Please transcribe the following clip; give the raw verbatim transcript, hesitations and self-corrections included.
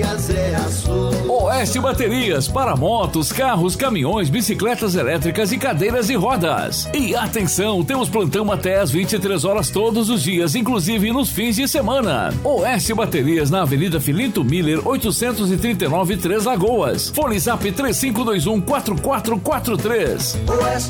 Baterias é a sua. Oeste Baterias para motos, carros, caminhões, bicicletas elétricas e cadeiras e rodas. E atenção, temos plantão até às vinte e três horas todos os dias, inclusive nos fins de semana. Oeste Baterias na Avenida Filinto Miller, oitocentos e trinta e nove, Três Lagoas. Fone Zap três cinco dois um, quatro quatro quatro três. Oeste